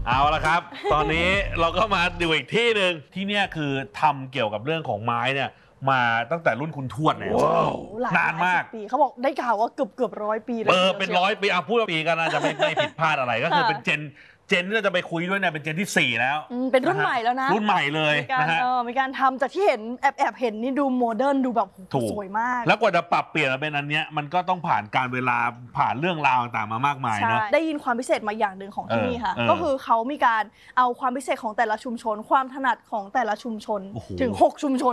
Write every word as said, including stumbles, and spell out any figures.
เอาละครับ ตอนนี้เราก็มาดูอีกที่หนึ่งที่เนี่ยคือทำเกี่ยวกับเรื่องของไม้เนี่ยมาตั้งแต่รุ่นคุณทวดเนี่ยนานมากปีเขาบอกได้ข่าวว่าเกือบเกือบร้อยปีเลยเออเป็นร้อยปีเอาพูดปีกันนะจะไม่ไม่ผิดพลาดอะไรก็คือเป็นเจนเจนที่เราจะไปคุยด้วยเนี่ยเป็นเจนที่สี่แล้วเป็นรุ่นใหม่แล้วนะรุ่นใหม่เลยนะฮะมีการทำจากที่เห็นแอบแอบเห็นนี่ดูโมเดิร์นดูแบบสวยมากแล้วกว่าจะปรับเปลี่ยนมาเป็นอันเนี้ยมันก็ต้องผ่านการเวลาผ่านเรื่องราวต่างๆมามากมายนะได้ยินความพิเศษมาอย่างหนึ่งของที่นี่ค่ะก็คือเขามีการเอาความพิเศษของแต่ละชุมชนความถนัดของแต่ละชุมชนถึงหกชุมชน